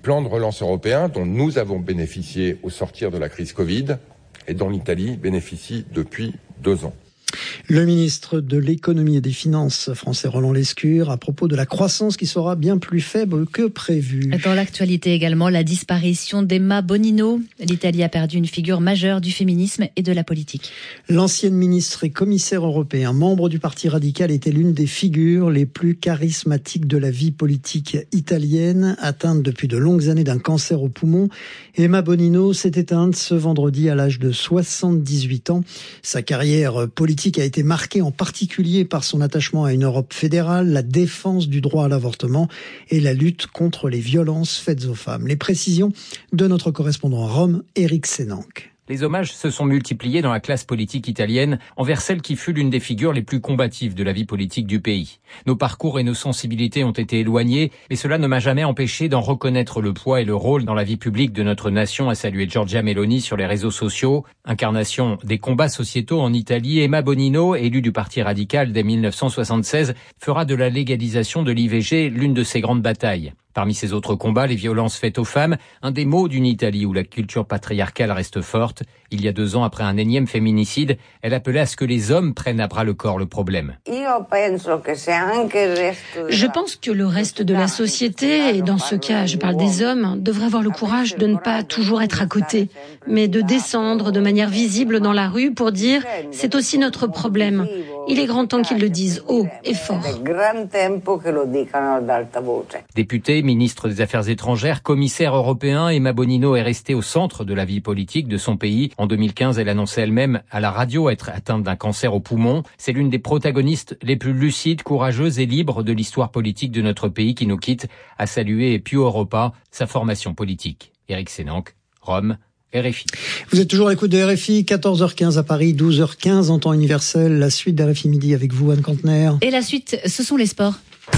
plan de relance européen dont nous avons bénéficié au sortir de la crise Covid et dont l'Italie bénéficie depuis 2 ans. Le ministre de l'économie et des finances français Roland Lescure à propos de la croissance qui sera bien plus faible que prévu. Dans l'actualité également, la disparition d'Emma Bonino. L'Italie a perdu une figure majeure du féminisme et de la politique. L'ancienne ministre et commissaire européen, membre du Parti radical, était l'une des figures les plus charismatiques de la vie politique italienne, atteinte depuis de longues années d'un cancer au poumon. Emma Bonino s'est éteinte ce vendredi à l'âge de 78 ans. Sa carrière politique a été marquée en particulier par son attachement à une Europe fédérale, la défense du droit à l'avortement et la lutte contre les violences faites aux femmes. Les précisions de notre correspondant à Rome, Éric Sénanque. Les hommages se sont multipliés dans la classe politique italienne envers celle qui fut l'une des figures les plus combatives de la vie politique du pays. Nos parcours et nos sensibilités ont été éloignés, mais cela ne m'a jamais empêché d'en reconnaître le poids et le rôle dans la vie publique de notre nation, a salué Giorgia Meloni sur les réseaux sociaux. Incarnation des combats sociétaux en Italie, Emma Bonino, élue du Parti radical dès 1976, fera de la légalisation de l'IVG l'une de ses grandes batailles. Parmi ces autres combats, les violences faites aux femmes, un des maux d'une Italie où la culture patriarcale reste forte. Il y a 2 ans, après un énième féminicide, elle appelait à ce que les hommes prennent à bras le corps le problème. Je pense que le reste de la société, et dans ce cas je parle des hommes, devrait avoir le courage de ne pas toujours être à côté, mais de descendre de manière visible dans la rue pour dire « c'est aussi notre problème ». Il est grand temps qu'ils le disent haut et fort. Députée, ministre des Affaires étrangères, commissaire européen, Emma Bonino est restée au centre de la vie politique de son pays. En 2015, elle annonçait elle-même à la radio être atteinte d'un cancer au poumon. C'est l'une des protagonistes les plus lucides, courageuses et libres de l'histoire politique de notre pays qui nous quitte, a salué Più Europa, sa formation politique. Éric Sénanque, Rome, RFI. Vous êtes toujours à l'écoute de RFI, 14h15 à Paris, 12h15 en temps universel. La suite d'RFI Midi avec vous, Anne Cantner. Et la suite, ce sont les sports.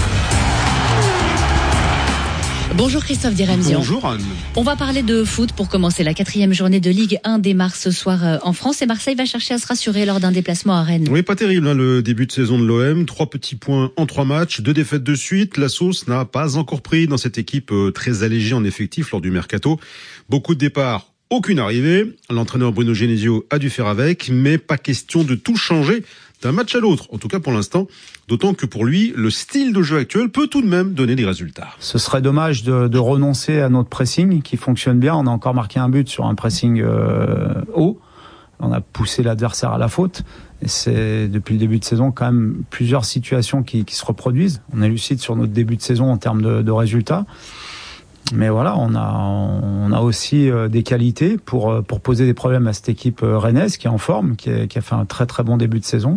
Bonjour Christophe Diremzian. Bonjour Anne. On va parler de foot pour commencer la 4e journée de Ligue 1 démarre ce soir en France et Marseille va chercher à se rassurer lors d'un déplacement à Rennes. Oui, pas terrible le début de saison de l'OM, 3 petits points en 3 matchs, 2 défaites de suite. La sauce n'a pas encore pris dans cette équipe très allégée en effectif lors du mercato. Beaucoup de départs, aucune arrivée. L'entraîneur Bruno Genesio a dû faire avec, mais pas question de tout changer d'un match à l'autre, en tout cas pour l'instant, d'autant que pour lui, le style de jeu actuel peut tout de même donner des résultats. Ce serait dommage de renoncer à notre pressing qui fonctionne bien. On a encore marqué un but sur un pressing haut. On a poussé l'adversaire à la faute. Et c'est depuis le début de saison quand même plusieurs situations qui se reproduisent. On est lucide sur notre début de saison en termes de résultats. Mais voilà, on a aussi des qualités pour poser des problèmes à cette équipe rennaise qui est en forme, qui a fait un très très bon début de saison.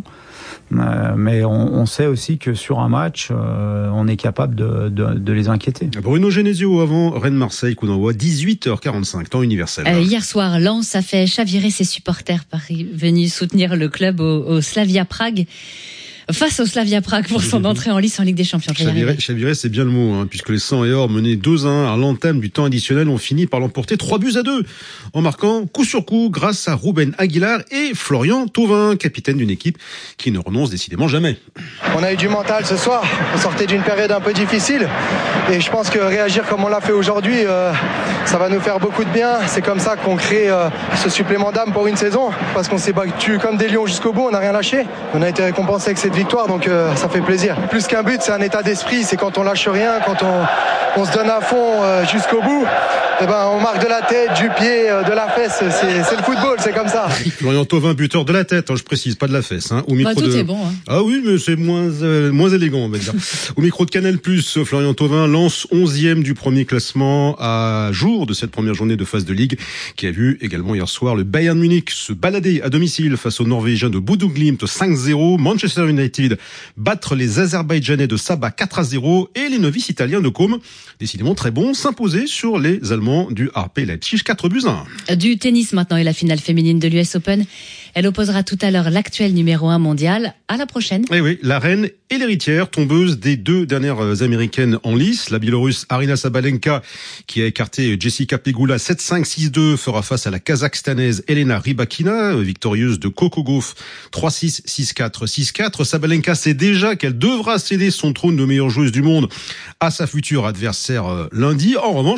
Mais on sait aussi que sur un match, on est capable de les inquiéter. Bruno Genesio avant Rennes-Marseille, coup d'envoi 18h45, temps universel. Hier soir, Lens a fait chavirer ses supporters venus soutenir le club au Slavia Prague. Face au Slavia Prague pour son entrée en lice en Ligue des Champions. Chavirer, c'est bien le mot, puisque les 100 et or menés 2-1 à l'entame du temps additionnel ont fini par l'emporter 3-2 en marquant coup sur coup grâce à Ruben Aguilar et Florian Thauvin, capitaine d'une équipe qui ne renonce décidément jamais. On a eu du mental ce soir, on sortait d'une période un peu difficile et je pense que réagir comme on l'a fait aujourd'hui, ça va nous faire beaucoup de bien. C'est comme ça qu'on crée ce supplément d'âme pour une saison, parce qu'on s'est battu comme des lions jusqu'au bout, on n'a rien lâché. On a été récompensé avec cette victoire, donc ça fait plaisir. Plus qu'un but, c'est un état d'esprit, c'est quand on lâche rien, quand on se donne à fond jusqu'au bout. Eh ben, on marque de la tête, du pied, de la fesse, c'est le football, c'est comme ça. Florian Thauvin, buteur de la tête, je précise, pas de la fesse. Au micro tout est bon. Ah oui, mais c'est moins élégant, on va dire. Au micro de Canal+, Florian Thauvin lance 11e du premier classement à jour de cette première journée de phase de Ligue, qui a vu également hier soir le Bayern Munich se balader à domicile face aux Norvégiens de Bodø Glimt 5-0, Manchester United battre les Azerbaïdjanais de Sabah 4-0 et les novices italiens de Côme, décidément très bons, s'imposer sur les Allemands du RB Leipzig 4-1. Du tennis maintenant et la finale féminine de l'US Open. Elle opposera tout à l'heure l'actuel numéro 1 mondial. À la prochaine. Oui, la reine et l'héritière, tombeuse des 2 dernières américaines en lice. La Biélorusse Aryna Sabalenka, qui a écarté Jessica Pegula 7-5, 6-2, fera face à la Kazakhstanaise Elena Rybakina, victorieuse de Coco Gauff 3-6, 6-4, 6-4. Sabalenka sait déjà qu'elle devra céder son trône de meilleure joueuse du monde à sa future adversaire lundi. En revanche,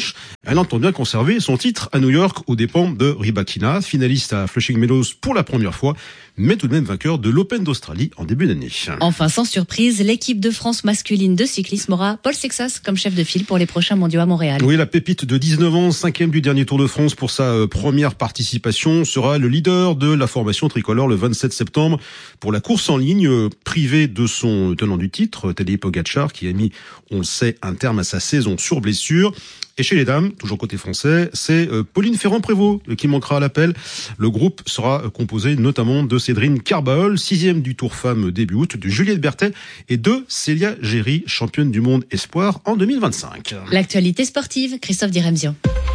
Elle entend bien conserver son titre à New York aux dépens de Rybakina, finaliste à Flushing Meadows pour la première fois, mais tout de même vainqueur de l'Open d'Australie en début d'année. Enfin, sans surprise, l'équipe de France masculine de cyclisme aura Paul Sexas comme chef de file pour les prochains mondiaux à Montréal. Oui, la pépite de 19 ans, 5e du dernier Tour de France pour sa première participation, sera le leader de la formation tricolore le 27 septembre pour la course en ligne, privé de son tenant du titre, Tadej Pogačar, qui a mis, on le sait, un terme à sa saison sur blessure. Et chez les dames, toujours côté français, c'est Pauline Ferrand-Prévot qui manquera à l'appel. Le groupe sera composé notamment de Cédrine Carbaol, 6e du Tour Femmes début août, de Juliette Berthet et de Célia Géry, championne du monde espoir en 2025. L'actualité sportive, Christophe Diremzio.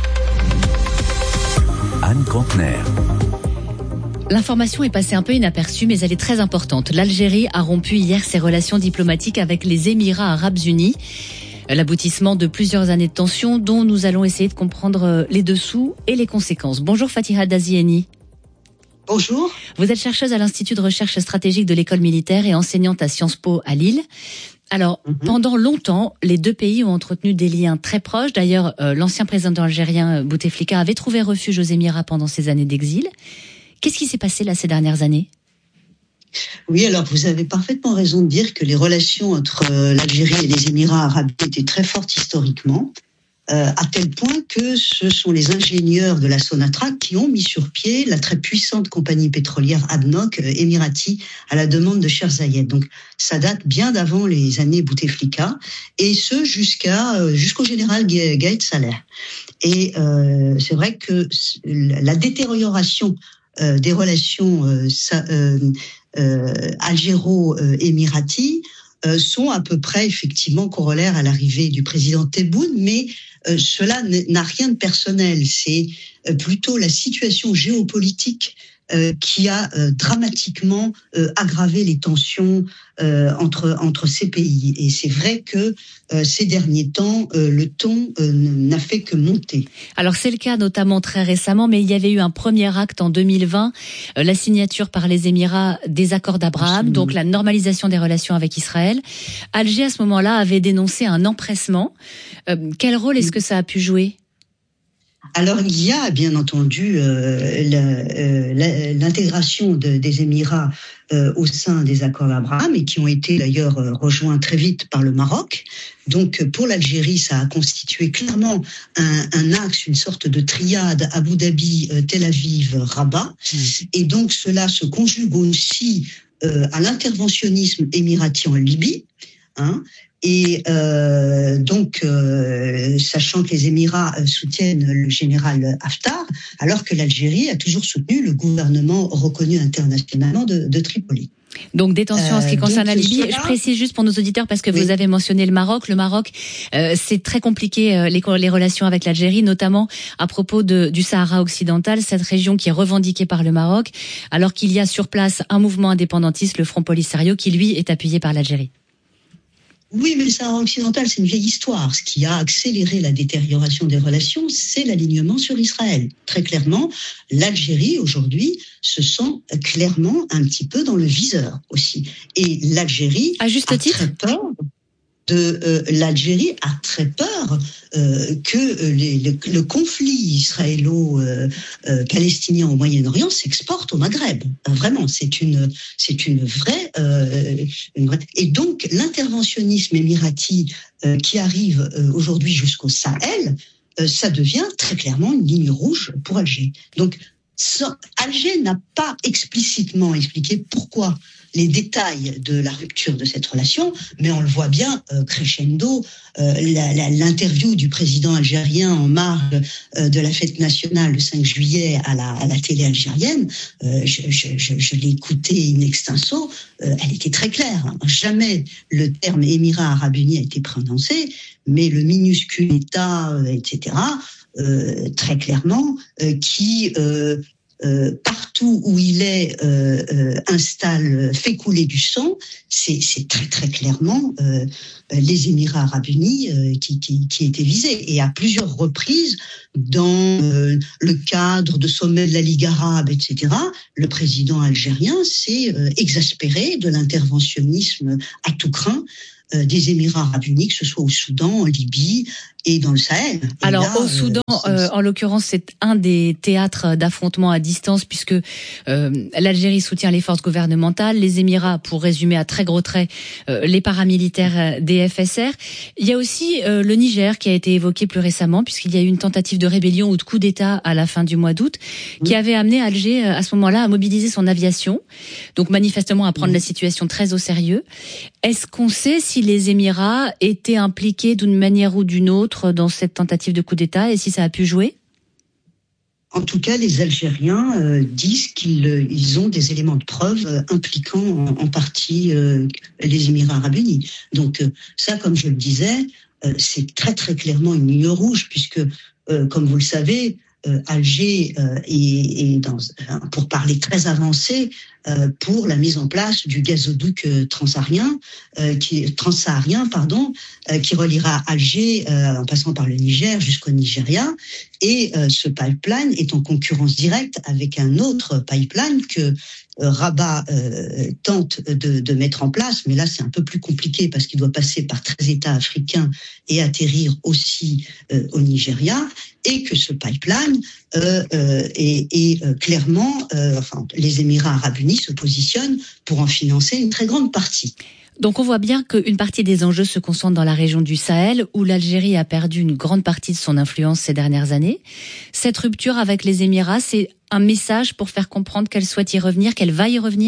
Anne Contener. L'information est passée un peu inaperçue, mais elle est très importante. L'Algérie a rompu hier ses relations diplomatiques avec les Émirats arabes unis. L'aboutissement de plusieurs années de tensions dont nous allons essayer de comprendre les dessous et les conséquences. Bonjour Fatiha Dazieni. Bonjour. Vous êtes chercheuse à l'Institut de recherche stratégique de l'école militaire et enseignante à Sciences Po à Lille. Alors, pendant longtemps, les deux pays ont entretenu des liens très proches. D'ailleurs, l'ancien président algérien Bouteflika avait trouvé refuge aux Émirats pendant ses années d'exil. Qu'est-ce qui s'est passé là ces dernières années ? Oui, alors vous avez parfaitement raison de dire que les relations entre l'Algérie et les Émirats arabes étaient très fortes historiquement, à tel point que ce sont les ingénieurs de la Sonatrach qui ont mis sur pied la très puissante compagnie pétrolière ADNOC émirati à la demande de Cheikh Zayed. Donc ça date bien d'avant les années Bouteflika, et ce jusqu'au général Gaët Salah. Et c'est vrai que la détérioration des relations algéro-émirati sont à peu près effectivement corollaires à l'arrivée du président Tebboune, mais cela n'a rien de personnel. C'est plutôt la situation géopolitique qui a dramatiquement aggravé les tensions entre ces pays. Et c'est vrai que ces derniers temps, le ton n'a fait que monter. Alors c'est le cas notamment très récemment, mais il y avait eu un premier acte en 2020, la signature par les Émirats des accords d'Abraham, donc la normalisation des relations avec Israël. Alger, à ce moment-là, avait dénoncé un empressement. Quel rôle est-ce que ça a pu jouer ? Alors il y a bien entendu l'intégration des Émirats au sein des accords d'Abraham, et qui ont été d'ailleurs rejoints très vite par le Maroc. Donc pour l'Algérie, ça a constitué clairement un axe, une sorte de triade Abu Dhabi, Tel Aviv, Rabat. Et donc cela se conjugue aussi à l'interventionnisme émirati en Libye, Et sachant que les Émirats soutiennent le général Haftar, alors que l'Algérie a toujours soutenu le gouvernement reconnu internationalement de Tripoli. Donc détention en ce qui concerne la Libye. Je précise juste pour nos auditeurs, parce que vous avez mentionné le Maroc. Le Maroc, c'est très compliqué les relations avec l'Algérie, notamment à propos du Sahara occidental, cette région qui est revendiquée par le Maroc, alors qu'il y a sur place un mouvement indépendantiste, le Front Polisario, qui lui est appuyé par l'Algérie. Oui, mais le Sahara occidental, c'est une vieille histoire. Ce qui a accéléré la détérioration des relations, c'est l'alignement sur Israël. Très clairement, l'Algérie, aujourd'hui, se sent clairement un petit peu dans le viseur aussi. Et l'Algérie à juste titre, très peur l'Algérie a très peur que le conflit israélo-palestinien au Moyen-Orient s'exporte au Maghreb. Vraiment, c'est une vraie. Et donc l'interventionnisme émirati qui arrive aujourd'hui jusqu'au Sahel, ça devient très clairement une ligne rouge pour Alger. Donc Alger n'a pas explicitement expliqué pourquoi les détails de la rupture de cette relation, mais on le voit bien crescendo. L'interview du président algérien en marge de la fête nationale le 5 juillet à la télé algérienne, je l'ai écoutée in extenso, elle était très claire. Jamais le terme Émirats arabes unis a été prononcé, mais le minuscule État, etc., très clairement, qui partout où il est fait couler du sang, c'est très très clairement les Émirats arabes unis qui étaient visés. Et à plusieurs reprises, dans le cadre de sommets de la Ligue arabe, etc., le président algérien s'est exaspéré de l'interventionnisme à tout crin des Émirats arabes unis, que ce soit au Soudan, en Libye, et dans le Sahel. Alors là, au Soudan, en l'occurrence, c'est un des théâtres d'affrontement à distance puisque l'Algérie soutient les forces gouvernementales, les Émirats, pour résumer à très gros traits, les paramilitaires des FSR. Il y a aussi le Niger qui a été évoqué plus récemment puisqu'il y a eu une tentative de rébellion ou de coup d'État à la fin du mois d'août qui avait amené Alger à ce moment-là à mobiliser son aviation, donc manifestement à prendre la situation très au sérieux. Est-ce qu'on sait si les Émirats étaient impliqués d'une manière ou d'une autre dans cette tentative de coup d'État et si ça a pu jouer? En tout cas, les Algériens disent qu'ils ont des éléments de preuve impliquant en partie les Émirats arabes unis. Donc ça, comme je le disais, c'est très très clairement une ligne rouge puisque, comme vous le savez, Alger est pour parler très avancé pour la mise en place du gazoduc transsaharien qui reliera Alger en passant par le Niger jusqu'au Nigeria. Et ce pipeline est en concurrence directe avec un autre pipeline que Rabat tente de mettre en place, mais là c'est un peu plus compliqué parce qu'il doit passer par 13 États africains et atterrir aussi au Nigeria, et que ce pipeline est clairement, les Émirats arabes unis se positionnent pour en financer une très grande partie. Donc on voit bien qu'une partie des enjeux se concentre dans la région du Sahel, où l'Algérie a perdu une grande partie de son influence ces dernières années. Cette rupture avec les Émirats, c'est un message pour faire comprendre qu'elle souhaite y revenir, qu'elle va y revenir ?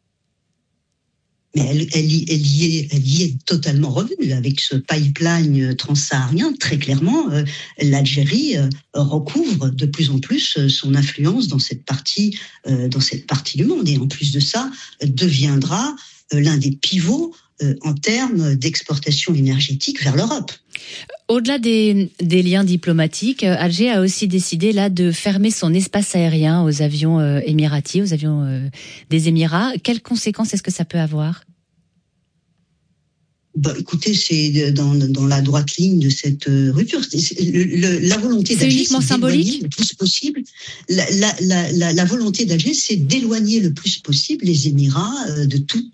Mais elle y est totalement revenue avec ce pipeline transsaharien. Très clairement, l'Algérie recouvre de plus en plus son influence dans cette partie du monde. Et en plus de ça, deviendra l'un des pivots en termes d'exportation énergétique vers l'Europe. Au-delà des liens diplomatiques, Alger a aussi décidé là de fermer son espace aérien aux avions émiratis, aux avions des Émirats. Quelles conséquences est-ce que ça peut avoir ? Écoutez, c'est dans la droite ligne de cette rupture. La volonté d'Alger, uniquement symbolique. Le plus possible. La volonté d'Alger, c'est d'éloigner le plus possible les Émirats de tout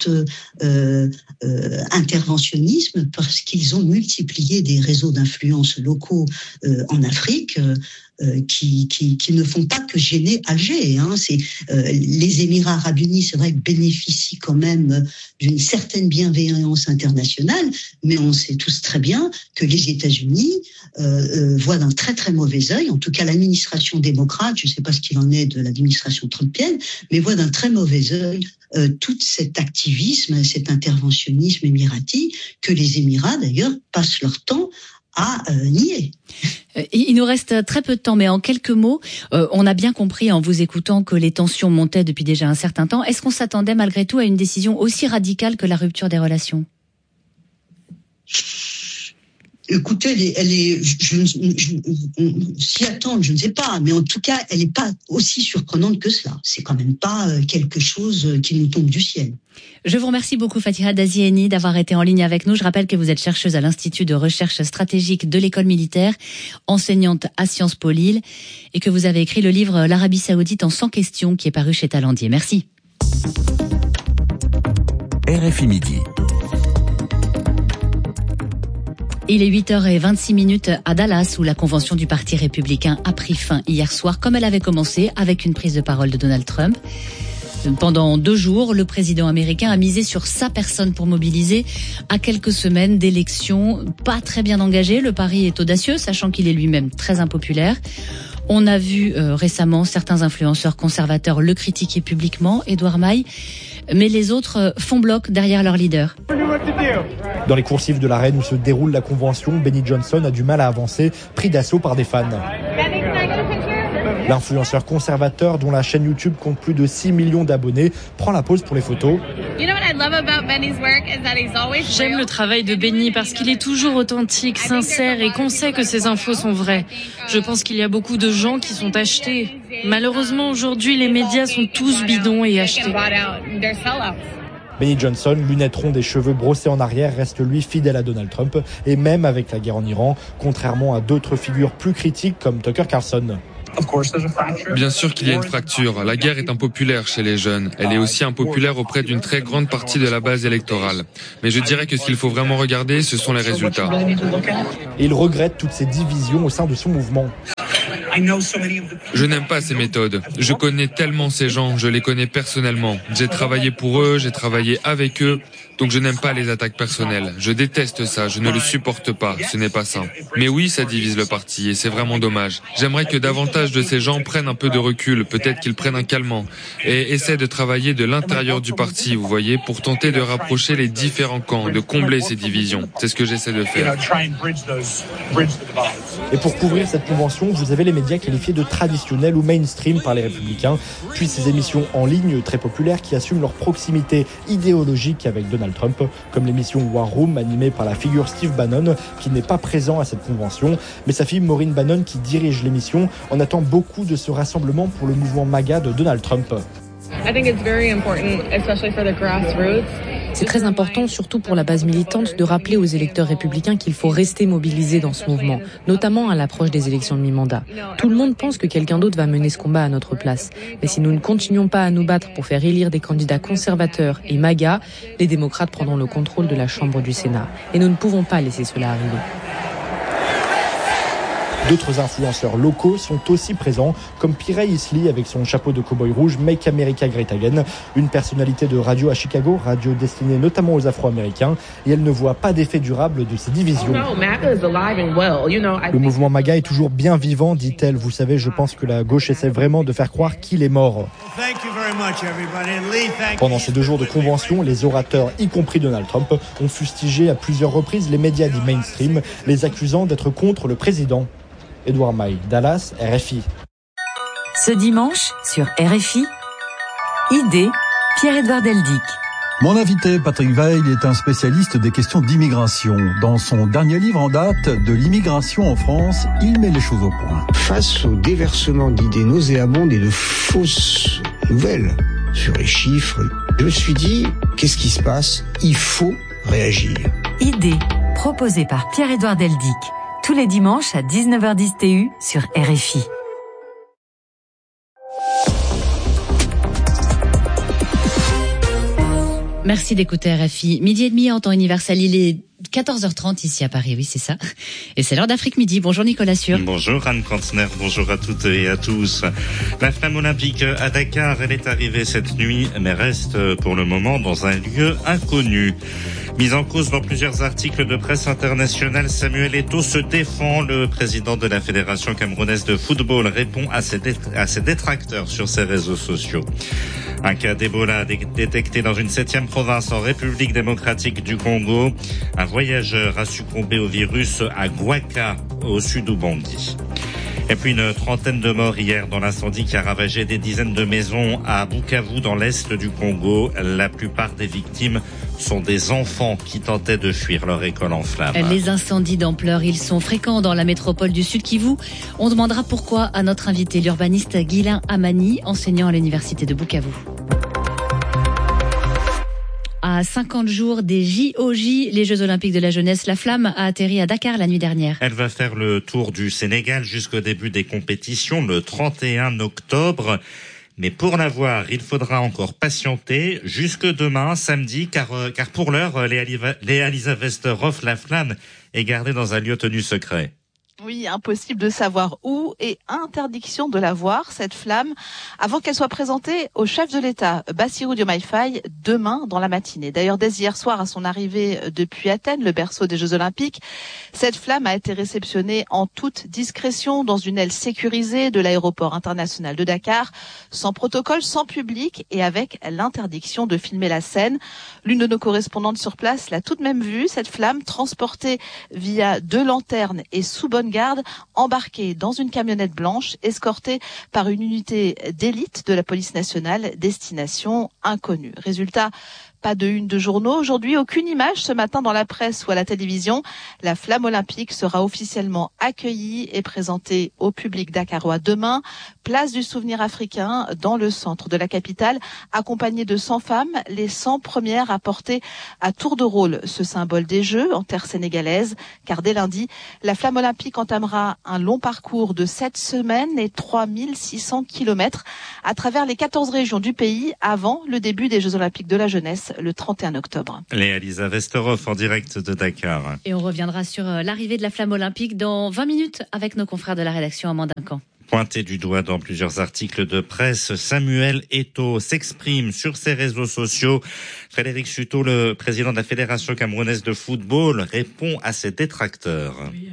interventionnisme, parce qu'ils ont multiplié des réseaux d'influence locaux en Afrique. Qui ne font pas que gêner Alger. Les Émirats arabes unis, c'est vrai, bénéficient quand même d'une certaine bienveillance internationale, mais on sait tous très bien que les États-Unis voient d'un très très mauvais œil, en tout cas l'administration démocrate, je ne sais pas ce qu'il en est de l'administration trumpienne, mais voit d'un très mauvais œil tout cet activisme, cet interventionnisme émirati, que les Émirats d'ailleurs passent leur temps à nier. Il nous reste très peu de temps, mais en quelques mots, on a bien compris en vous écoutant que les tensions montaient depuis déjà un certain temps. Est-ce qu'on s'attendait malgré tout à une décision aussi radicale que la rupture des relations ? Écoutez, s'y attendre, je ne sais pas, mais en tout cas, elle n'est pas aussi surprenante que cela. C'est quand même pas quelque chose qui nous tombe du ciel. Je vous remercie beaucoup, Fatiha Dazieni, d'avoir été en ligne avec nous. Je rappelle que vous êtes chercheuse à l'Institut de recherche stratégique de l'école militaire, enseignante à Sciences Po Lille, et que vous avez écrit le livre L'Arabie Saoudite en 100 questions, qui est paru chez Talendier. Merci. RFI Midi. Il est 8h26 à Dallas, où la convention du Parti républicain a pris fin hier soir, comme elle avait commencé, avec une prise de parole de Donald Trump. Pendant 2 jours, le président américain a misé sur sa personne pour mobiliser à quelques semaines d'élections pas très bien engagées. Le pari est audacieux, sachant qu'il est lui-même très impopulaire. On a vu récemment certains influenceurs conservateurs le critiquer publiquement, Édouard Maille, mais les autres font bloc derrière leur leader. Dans les coursives de l'arène où se déroule la convention, Benny Johnson a du mal à avancer, pris d'assaut par des fans. L'influenceur conservateur, dont la chaîne YouTube compte plus de 6 millions d'abonnés, prend la pause pour les photos. J'aime le travail de Benny parce qu'il est toujours authentique, sincère et qu'on sait que ses infos sont vraies. Je pense qu'il y a beaucoup de gens qui sont achetés. Malheureusement, aujourd'hui, les médias sont tous bidons et achetés. Benny Johnson, lunettes rondes et cheveux brossés en arrière, reste lui fidèle à Donald Trump, et même avec la guerre en Iran, contrairement à d'autres figures plus critiques comme Tucker Carlson. Bien sûr qu'il y a une fracture. La guerre est impopulaire chez les jeunes. Elle est aussi impopulaire auprès d'une très grande partie de la base électorale. Mais je dirais que ce qu'il faut vraiment regarder, ce sont les résultats. Et il regrette toutes ces divisions au sein de son mouvement. Je n'aime pas ces méthodes. Je connais tellement ces gens, je les connais personnellement. J'ai travaillé pour eux, j'ai travaillé avec eux, donc je n'aime pas les attaques personnelles. Je déteste ça, je ne le supporte pas, ce n'est pas sain. Mais oui, ça divise le parti et c'est vraiment dommage. J'aimerais que davantage de ces gens prennent un peu de recul, peut-être qu'ils prennent un calmant, et essaient de travailler de l'intérieur du parti, vous voyez, pour tenter de rapprocher les différents camps, de combler ces divisions. C'est ce que j'essaie de faire. Et pour couvrir cette convention, vous avez les médias qualifiés de traditionnels ou mainstream par les Républicains, puis ces émissions en ligne très populaires qui assument leur proximité idéologique avec Donald Trump, comme l'émission War Room animée par la figure Steve Bannon, qui n'est pas présent à cette convention, mais sa fille Maureen Bannon, qui dirige l'émission, en attend beaucoup de ce rassemblement pour le mouvement MAGA de Donald Trump. C'est très important, surtout pour la base militante, de rappeler aux électeurs républicains qu'il faut rester mobilisés dans ce mouvement, notamment à l'approche des élections de mi-mandat. Tout le monde pense que quelqu'un d'autre va mener ce combat à notre place. Mais si nous ne continuons pas à nous battre pour faire élire des candidats conservateurs et MAGA, les démocrates prendront le contrôle de la Chambre du Sénat. Et nous ne pouvons pas laisser cela arriver. D'autres influenceurs locaux sont aussi présents, comme Pirey Isley avec son chapeau de cow-boy rouge Make America Great Again, une personnalité de radio à Chicago, radio destinée notamment aux Afro-Américains, et elle ne voit pas d'effet durable de ces divisions. Le mouvement MAGA est toujours bien vivant, dit-elle. Vous savez, je pense que la gauche essaie vraiment de faire croire qu'il est mort. Pendant ces 2 jours de convention, les orateurs, y compris Donald Trump, ont fustigé à plusieurs reprises les médias dits mainstream, les accusant d'être contre le président. Edouard Maille, Dallas, RFI. Ce dimanche, sur RFI, idée, Pierre-Edouard Deldic. Mon invité, Patrick Weil, est un spécialiste des questions d'immigration. Dans son dernier livre en date, De l'immigration en France, il met les choses au point. Face au déversement d'idées nauséabondes et de fausses nouvelles sur les chiffres, je me suis dit, qu'est-ce qui se passe ? Il faut réagir. Idée, proposée par Pierre-Edouard Deldic. Tous les dimanches à 19h10 TU sur RFI. Merci d'écouter RFI. 12h30 en temps universel. Il est 14h30 ici à Paris, oui, c'est ça. Et c'est l'heure d'Afrique Midi. Bonjour Nicolas Sûr. Bonjour Anne Kantner, bonjour à toutes et à tous. La flamme olympique à Dakar, elle est arrivée cette nuit, mais reste pour le moment dans un lieu inconnu. Mis en cause dans plusieurs articles de presse internationale, Samuel Eto'o se défend. Le président de la Fédération camerounaise de football répond à ses détracteurs sur ses réseaux sociaux. Un cas d'Ebola détecté dans une 7e province en République démocratique du Congo. Un voyageur a succombé au virus à Guaca, au sud Ubangi. Et puis une trentaine de morts hier dans l'incendie qui a ravagé des dizaines de maisons à Bukavu dans l'est du Congo. La plupart des victimes sont des enfants qui tentaient de fuir leur école en flammes. Les incendies d'ampleur, ils sont fréquents dans la métropole du Sud Kivu. On demandera pourquoi à notre invité, l'urbaniste Guilain Amani, enseignant à l'université de Bukavu. À 50 jours des JOJ, les Jeux Olympiques de la jeunesse, la flamme a atterri à Dakar la nuit dernière. Elle va faire le tour du Sénégal jusqu'au début des compétitions le 31 octobre. Mais pour la voir, il faudra encore patienter jusque demain, samedi, car pour l'heure, Léa Elisabeth Roff, la flamme, est gardée dans un lieu tenu secret. Oui, impossible de savoir où et interdiction de la voir, cette flamme, avant qu'elle soit présentée au chef de l'État, Bassirou Diomaye Faye, demain dans la matinée. D'ailleurs, dès hier soir, à son arrivée depuis Athènes, le berceau des Jeux Olympiques, cette flamme a été réceptionnée en toute discrétion dans une aile sécurisée de l'aéroport international de Dakar, sans protocole, sans public et avec l'interdiction de filmer la scène. L'une de nos correspondantes sur place l'a tout de même vue, cette flamme transportée via 2 lanternes et sous bonne garde, embarquée dans une camionnette blanche, escortée par une unité d'élite de la police nationale, destination inconnue. Résultat, Pas de une de journaux aujourd'hui, aucune image ce matin dans la presse ou à la télévision. La flamme olympique sera officiellement accueillie et présentée au public dakarois demain. Place du souvenir africain dans le centre de la capitale, accompagnée de 100 femmes, les 100 premières à porter à tour de rôle ce symbole des Jeux en terre sénégalaise. Car dès lundi, la flamme olympique entamera un long parcours de 7 semaines et 3600 kilomètres à travers les 14 régions du pays avant le début des Jeux olympiques de la jeunesse le 31 octobre. Léa-Lisa Vesterhoff en direct de Dakar. Et on reviendra sur l'arrivée de la flamme olympique dans 20 minutes avec nos confrères de la rédaction Amandin Camp. Pointé du doigt dans plusieurs articles de presse, Samuel Eto'o s'exprime sur ses réseaux sociaux. Frédéric Chuteau, le président de la Fédération camerounaise de football, répond à ses détracteurs. Oui,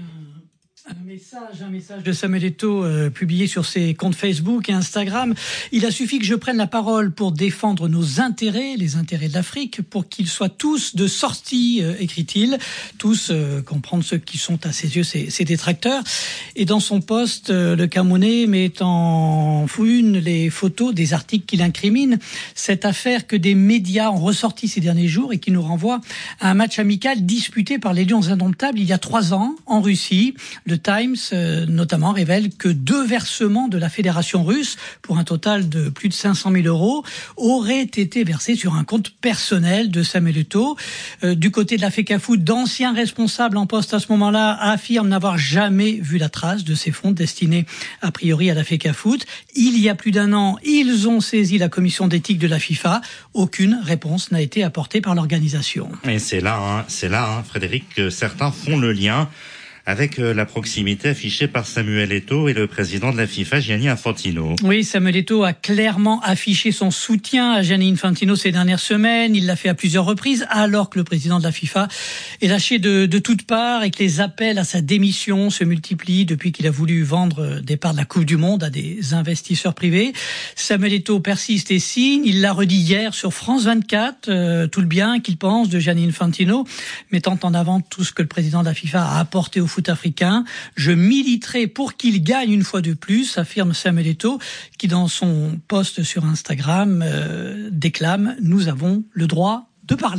un message de Samuel Eto'o publié sur ses comptes Facebook et Instagram. Il a suffi que je prenne la parole pour défendre nos intérêts, les intérêts de l'Afrique, pour qu'ils soient tous de sortie, écrit-il. Tous, comprendre ceux qui sont à ses yeux ses détracteurs. Et dans son post, le Camerounais met en une les photos des articles qu'il incrimine. Cette affaire que des médias ont ressorti ces derniers jours et qui nous renvoie à un match amical disputé par les Lions Indomptables il y a 3 ans en Russie. Le Times, notamment, révèle que 2 versements de la Fédération russe, pour un total de plus de 500 000 euros, auraient été versés sur un compte personnel de Samuel Eto'o. Du côté de la FECAFOOT, d'anciens responsables en poste à ce moment-là affirment n'avoir jamais vu la trace de ces fonds destinés a priori à la FECAFOOT. Il y a plus d'1 an, ils ont saisi la commission d'éthique de la FIFA. Aucune réponse n'a été apportée par l'organisation. Et c'est là, Frédéric, que certains font le lien avec la proximité affichée par Samuel Eto'o et le président de la FIFA, Gianni Infantino. Oui, Samuel Eto'o a clairement affiché son soutien à Gianni Infantino ces dernières semaines. Il l'a fait à plusieurs reprises, alors que le président de la FIFA est lâché de toutes parts et que les appels à sa démission se multiplient depuis qu'il a voulu vendre des parts de la Coupe du Monde à des investisseurs privés. Samuel Eto'o persiste et signe. Il l'a redit hier sur France 24, tout le bien qu'il pense de Gianni Infantino, mettant en avant tout ce que le président de la FIFA a apporté au foot africain. Je militerai pour qu'il gagne une fois de plus, affirme Samuel Eto'o, qui dans son post sur Instagram déclame « Nous avons le droit de parler ».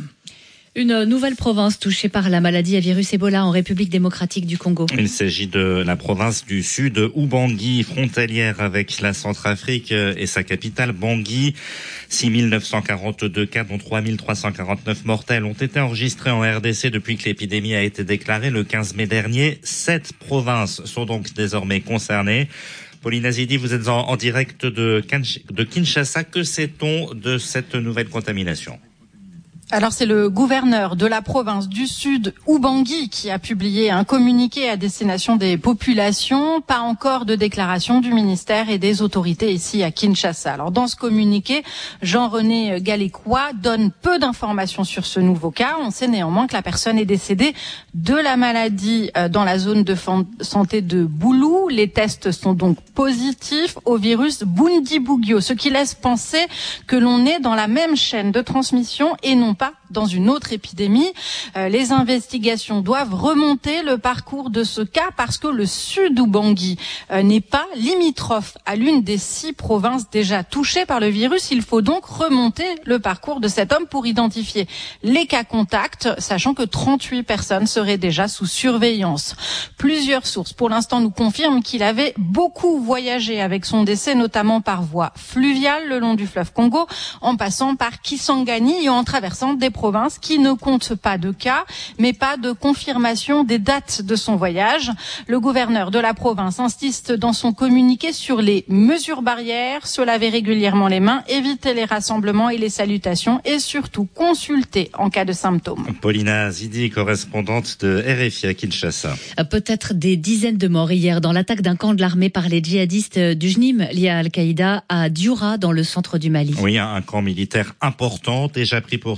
Une nouvelle province touchée par la maladie à virus Ebola en République démocratique du Congo. Il s'agit de la province du Sud, Ubangui, frontalière avec la Centrafrique et sa capitale, Bangui. 6 942 cas, dont 3 349 mortels, ont été enregistrés en RDC depuis que l'épidémie a été déclarée le 15 mai dernier. 7 provinces sont donc désormais concernées. Pauline Azidi, vous êtes en direct de Kinshasa. Que sait-on de cette nouvelle contamination ? Alors c'est le gouverneur de la province du Sud, Ubangui, qui a publié un communiqué à destination des populations. Pas encore de déclaration du ministère et des autorités ici à Kinshasa. Alors dans ce communiqué, Jean-René Galécois donne peu d'informations sur ce nouveau cas. On sait néanmoins que la personne est décédée de la maladie dans la zone de santé de Boulou. Les tests sont donc positifs au virus Bundibugyo, ce qui laisse penser que l'on est dans la même chaîne de transmission et non pas dans une autre épidémie. Les investigations doivent remonter le parcours de ce cas parce que le sud Ubangui n'est pas limitrophe à l'une des 6 provinces déjà touchées par le virus. Il faut donc remonter le parcours de cet homme pour identifier les cas contacts, sachant que 38 personnes seraient déjà sous surveillance. Plusieurs sources, pour l'instant, nous confirment qu'il avait beaucoup voyagé avec son décès, notamment par voie fluviale le long du fleuve Congo, en passant par Kisangani et en traversant des provinces qui ne comptent pas de cas, mais pas de confirmation des dates de son voyage. Le gouverneur de la province insiste dans son communiqué sur les mesures barrières, se laver régulièrement les mains, éviter les rassemblements et les salutations et surtout consulter en cas de symptômes. Paulina Zidi, correspondante de RFI à Kinshasa. Peut-être des dizaines de morts hier dans l'attaque d'un camp de l'armée par les djihadistes du JNIM lié à Al-Qaïda à Dioura dans le centre du Mali. Oui, un camp militaire important, déjà pris pour cible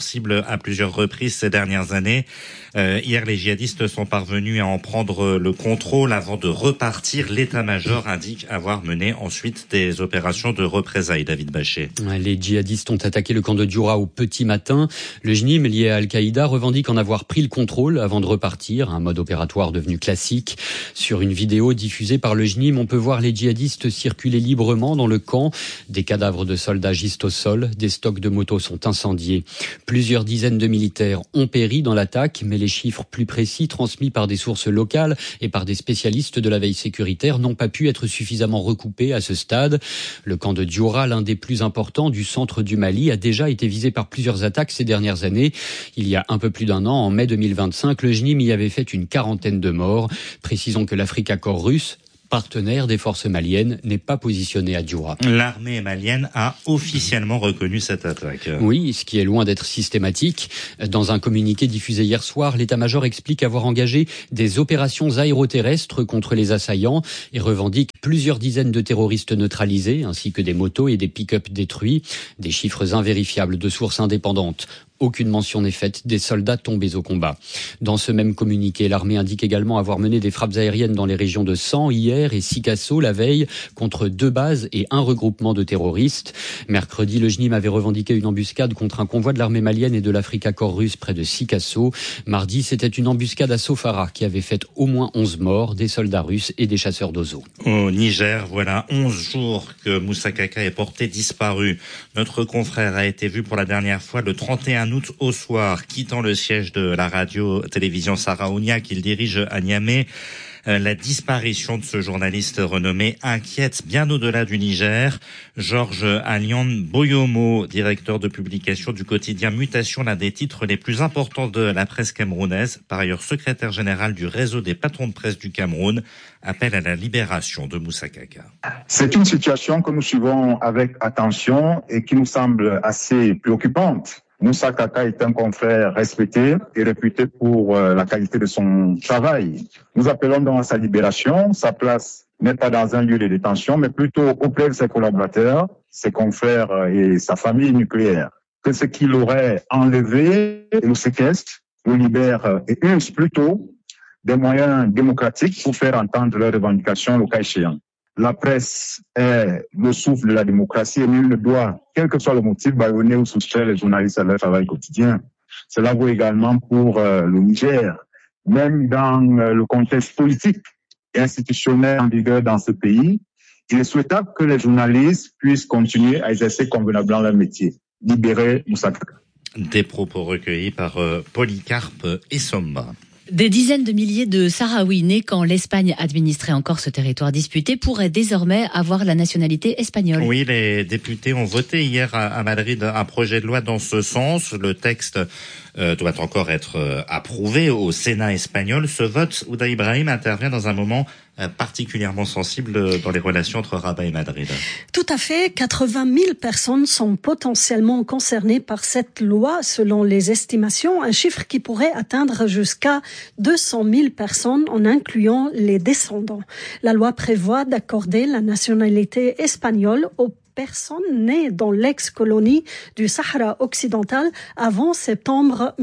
à plusieurs reprises ces dernières années. Hier, les djihadistes sont parvenus à en prendre le contrôle avant de repartir. L'état-major indique avoir mené ensuite des opérations de représailles. David Bachet. Les djihadistes ont attaqué le camp de Djoura au petit matin. Le JNIM, lié à Al-Qaïda, revendique en avoir pris le contrôle avant de repartir, un mode opératoire devenu classique. Sur une vidéo diffusée par le JNIM, on peut voir les djihadistes circuler librement dans le camp. Des cadavres de soldats gisent au sol, des stocks de motos sont incendiés. Plusieurs dizaines de militaires ont péri dans l'attaque, mais les chiffres plus précis transmis par des sources locales et par des spécialistes de la veille sécuritaire n'ont pas pu être suffisamment recoupés à ce stade. Le camp de Djoura, l'un des plus importants du centre du Mali, a déjà été visé par plusieurs attaques ces dernières années. Il y a un peu plus d'un an, en mai 2025, le JNIM y avait fait une quarantaine de morts. Précisons que l'Africa Corps russe, partenaire des forces maliennes, n'est pas positionné à Djoura. L'armée malienne a officiellement reconnu cette attaque. Oui, ce qui est loin d'être systématique. Dans un communiqué diffusé hier soir, l'état-major explique avoir engagé des opérations aéroterrestres contre les assaillants et revendique plusieurs dizaines de terroristes neutralisés, ainsi que des motos et des pick-up détruits. Des chiffres invérifiables de sources indépendantes. Aucune mention n'est faite des soldats tombés au combat. Dans ce même communiqué, l'armée indique également avoir mené des frappes aériennes dans les régions de San hier et Sikasso la veille contre 2 bases et un regroupement de terroristes. Mercredi, le JNIM avait revendiqué une embuscade contre un convoi de l'armée malienne et de l'Africa Corps russe près de Sikasso. Mardi, c'était une embuscade à Sofara qui avait fait au moins 11 morts, des soldats russes et des chasseurs d'oiseaux. Au Niger, voilà 11 jours que Moussa Kaka est porté disparu. Notre confrère a été vu pour la dernière fois le 31 août au soir, quittant le siège de la radio-télévision Saraounia qu'il dirige à Niamey. La disparition de ce journaliste renommé inquiète bien au-delà du Niger. Georges Alian Boyomo, directeur de publication du quotidien Mutation, l'un des titres les plus importants de la presse camerounaise, par ailleurs secrétaire général du réseau des patrons de presse du Cameroun, appelle à la libération de Moussa Kaka. C'est une situation que nous suivons avec attention et qui nous semble assez préoccupante. Moussa Kaka est un confrère respecté et réputé pour la qualité de son travail. Nous appelons donc à sa libération. Sa place n'est pas dans un lieu de détention, mais plutôt auprès de ses collaborateurs, ses confrères et sa famille nucléaire. Que ce qu'il aurait enlevé le séquestre, le libère et use plutôt des moyens démocratiques pour faire entendre leurs revendications le cas échéant. La presse est le souffle de la démocratie et nul ne doit, quel que soit le motif, bâillonner ou soustraire les journalistes à leur travail quotidien. Cela vaut également pour le Niger. Même dans le contexte politique et institutionnel en vigueur dans ce pays, il est souhaitable que les journalistes puissent continuer à exercer convenablement leur métier. Libérer Moussa Kaka. Des propos recueillis par Polycarpe Essomba. Des dizaines de milliers de Sahraouis nés quand l'Espagne administrait encore ce territoire disputé pourraient désormais avoir la nationalité espagnole. Oui, les députés ont voté hier à Madrid un projet de loi dans ce sens. Le texte doit encore être approuvé au Sénat espagnol. Ce vote, Ouda Ibrahim, intervient dans un moment particulièrement sensible dans les relations entre Rabat et Madrid. Tout à fait. 80 000 personnes sont potentiellement concernées par cette loi, selon les estimations. Un chiffre qui pourrait atteindre jusqu'à 200 000 personnes en incluant les descendants. La loi prévoit d'accorder la nationalité espagnole aux personnes nées dans l'ex-colonie du Sahara occidental avant septembre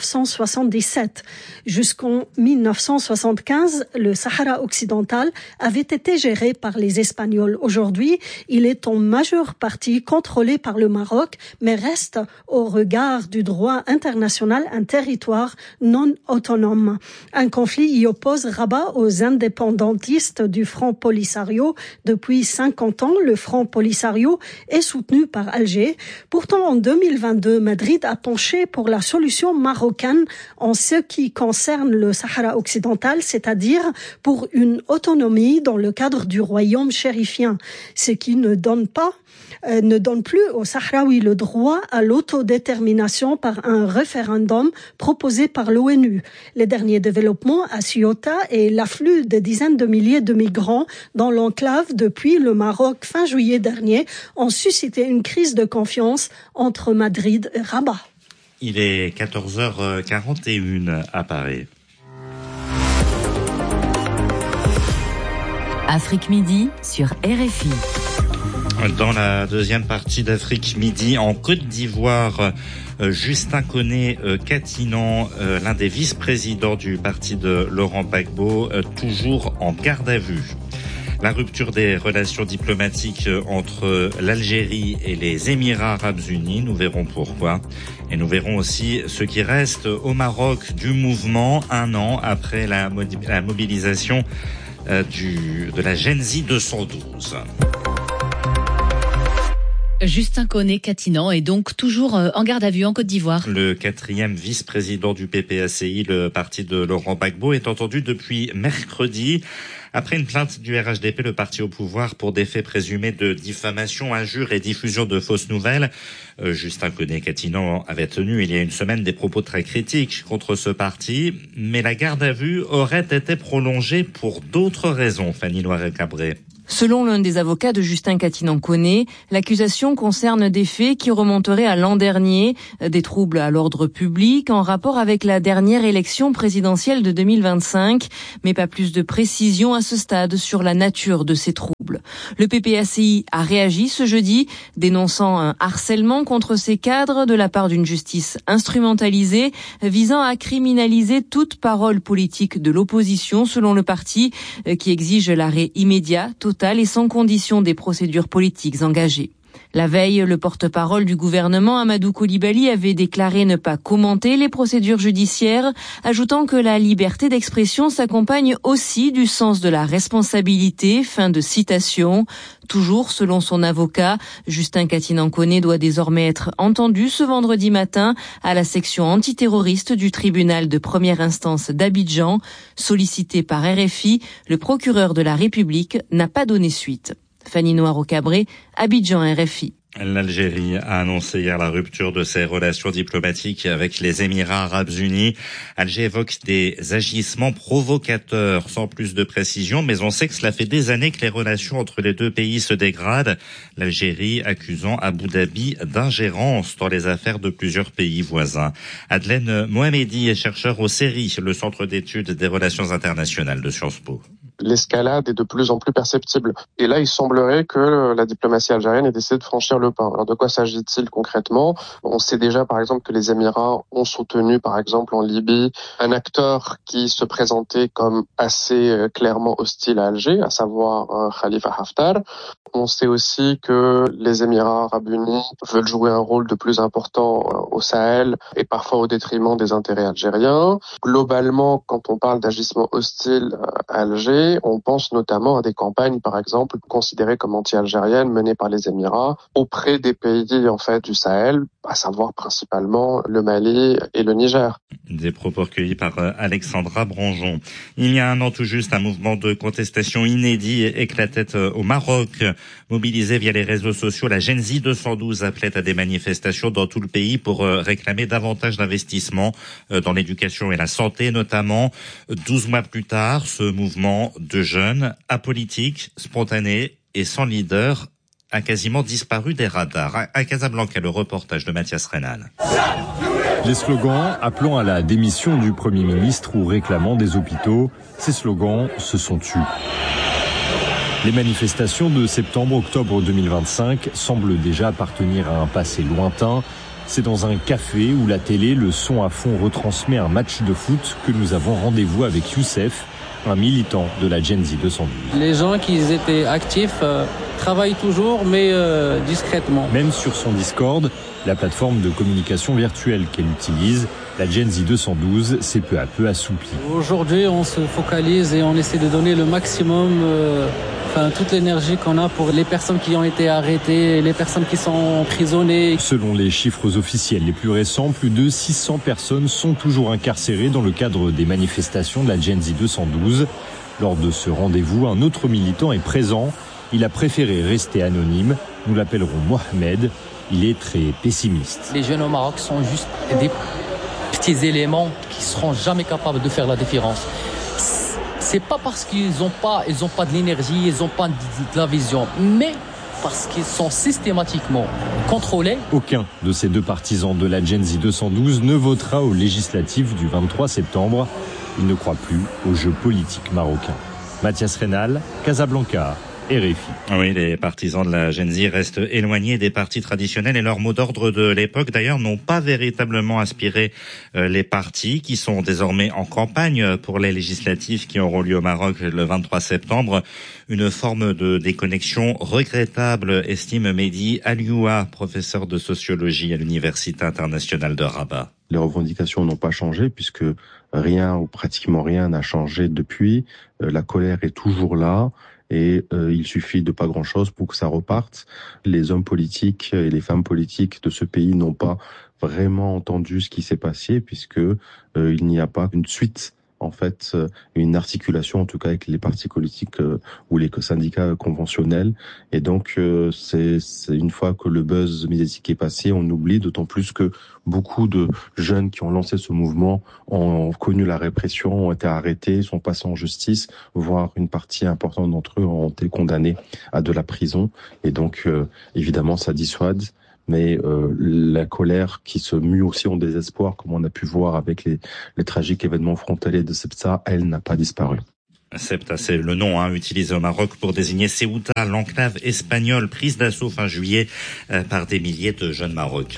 1977. Jusqu'en 1975, le Sahara occidental avait été géré par les Espagnols. Aujourd'hui, il est en majeure partie contrôlé par le Maroc, mais reste, au regard du droit international, un territoire non autonome. Un conflit y oppose Rabat aux indépendantistes du Front Polisario. Depuis 50 ans, le Front Polisario est soutenu par Alger. Pourtant, en 2022, Madrid a penché pour la solution marocaine en ce qui concerne le Sahara occidental, c'est-à-dire pour une autonomie dans le cadre du royaume chérifien, ce qui ne donne plus aux Sahraouis le droit à l'autodétermination par un référendum proposé par l'ONU. Les derniers développements à Ceuta et l'afflux de dizaines de milliers de migrants dans l'enclave depuis le Maroc fin juillet dernier ont suscité une crise de confiance entre Madrid et Rabat. Il est 14h41 à Paris. Afrique Midi sur RFI. Dans la deuxième partie d'Afrique Midi, en Côte d'Ivoire, Justin Koné-Katinan, l'un des vice-présidents du parti de Laurent Gbagbo, toujours en garde à vue. La rupture des relations diplomatiques entre l'Algérie et les Émirats Arabes Unis, nous verrons pourquoi. Et nous verrons aussi ce qui reste au Maroc du mouvement, un an après la mobilisation de la Gen Z 212. Justin Koné-Katinan est donc toujours en garde à vue en Côte d'Ivoire. Le 4e vice-président du PPACI, le parti de Laurent Gbagbo, est entendu depuis mercredi. Après une plainte du RHDP, le parti au pouvoir, pour des faits présumés de diffamation, injure et diffusion de fausses nouvelles. Justin Koné-Katinan avait tenu il y a une semaine des propos très critiques contre ce parti, mais la garde à vue aurait été prolongée pour d'autres raisons, Fanny Loiret-Cabré. Selon l'un des avocats de Justin Katinan-Koné, l'accusation concerne des faits qui remonteraient à l'an dernier, des troubles à l'ordre public en rapport avec la dernière élection présidentielle de 2025, mais pas plus de précision à ce stade sur la nature de ces troubles. Le PPACI a réagi ce jeudi, dénonçant un harcèlement contre ses cadres de la part d'une justice instrumentalisée, visant à criminaliser toute parole politique de l'opposition, selon le parti, qui exige l'arrêt immédiat, total et sans condition des procédures politiques engagées. La veille, le porte-parole du gouvernement, Amadou Coulibaly, avait déclaré ne pas commenter les procédures judiciaires, ajoutant que la liberté d'expression s'accompagne aussi du sens de la responsabilité. Fin de citation. Toujours selon son avocat, Justin Katinan-Koné doit désormais être entendu ce vendredi matin à la section antiterroriste du tribunal de première instance d'Abidjan. Sollicité par RFI, le procureur de la République n'a pas donné suite. Fanny Loiret-Cabré, Abidjan, RFI. L'Algérie a annoncé hier la rupture de ses relations diplomatiques avec les Émirats Arabes Unis. Alger évoque des agissements provocateurs, sans plus de précision, mais on sait que cela fait des années que les relations entre les deux pays se dégradent. L'Algérie accusant Abu Dhabi d'ingérence dans les affaires de plusieurs pays voisins. Adelaine Mohamedi est chercheur au CERI, le Centre d'études des relations internationales de Sciences Po. L'escalade est de plus en plus perceptible. Et là, il semblerait que la diplomatie algérienne ait décidé de franchir le pas. Alors, de quoi s'agit-il concrètement ? On sait déjà, par exemple, que les Émirats ont soutenu, par exemple, en Libye, un acteur qui se présentait comme assez clairement hostile à Alger, à savoir Khalifa Haftar. On sait aussi que les Émirats Arabes Unis veulent jouer un rôle de plus important au Sahel et parfois au détriment des intérêts algériens. Globalement, quand on parle d'agissement hostile à Alger, on pense notamment à des campagnes, par exemple, considérées comme anti-algériennes menées par les Émirats auprès des pays du Sahel, à savoir principalement le Mali et le Niger. Des propos recueillis par Alexandra Branjon. Il y a un an tout juste, un mouvement de contestation inédit éclatait au Maroc. Mobilisé via les réseaux sociaux, la Gen Z 212 appelait à des manifestations dans tout le pays pour réclamer davantage d'investissements dans l'éducation et la santé notamment. 12 mois plus tard, ce mouvement de jeunes, apolitique, spontané et sans leader, a quasiment disparu des radars. À Casablanca, le reportage de Mathias Reynal. Les slogans appelant à la démission du Premier ministre ou réclamant des hôpitaux, ces slogans se sont tus. Les manifestations de septembre-octobre 2025 semblent déjà appartenir à un passé lointain. C'est dans un café où la télé, le son à fond retransmet un match de foot que nous avons rendez-vous avec Youssef, un militant de la Gen Z 212. Les gens qui étaient actifs travaillent toujours, mais discrètement. Même sur son Discord, la plateforme de communication virtuelle qu'elle utilise, la Gen Z 212 s'est peu à peu assouplie. Aujourd'hui, on se focalise et on essaie de donner le maximum, toute l'énergie qu'on a pour les personnes qui ont été arrêtées, les personnes qui sont emprisonnées. Selon les chiffres officiels les plus récents, plus de 600 personnes sont toujours incarcérées dans le cadre des manifestations de la Gen Z 212. Lors de ce rendez-vous, un autre militant est présent. Il a préféré rester anonyme. Nous l'appellerons Mohamed. Il est très pessimiste. Les jeunes au Maroc sont juste des petits éléments qui seront jamais capables de faire la différence. C'est pas parce qu'ils ont pas de l'énergie, ils ont pas de la vision, mais parce qu'ils sont systématiquement contrôlés. Aucun de ces deux partisans de la Gen Z 212 ne votera aux législatives du 23 septembre. Il ne croit plus au jeu politique marocain. Mathias Reynal, Casablanca, RFI. Oui, les partisans de la Gen Z restent éloignés des partis traditionnels et leurs mots d'ordre de l'époque, d'ailleurs, n'ont pas véritablement inspiré les partis qui sont désormais en campagne pour les législatives qui auront lieu au Maroc le 23 septembre. Une forme de déconnexion regrettable, estime Mehdi Alioua, professeur de sociologie à l'Université internationale de Rabat. Les revendications n'ont pas changé puisque rien ou pratiquement rien n'a changé depuis. La colère est toujours là et il suffit de pas grand-chose pour que ça reparte. Les hommes politiques et les femmes politiques de ce pays n'ont pas vraiment entendu ce qui s'est passé puisque il n'y a pas une suite. En fait, une articulation, en tout cas avec les partis politiques ou les syndicats conventionnels. Et donc, c'est une fois que le buzz médiatique est passé, on oublie, d'autant plus que beaucoup de jeunes qui ont lancé ce mouvement ont connu la répression, ont été arrêtés, sont passés en justice, voire une partie importante d'entre eux ont été condamnés à de la prison. Et donc, évidemment, ça dissuade. Mais la colère qui se mue aussi en désespoir, comme on a pu voir avec les tragiques événements frontaliers de Ceuta, elle n'a pas disparu. Ceuta, c'est le nom utilisé au Maroc pour désigner Ceuta, l'enclave espagnole prise d'assaut fin juillet par des milliers de jeunes Marocains.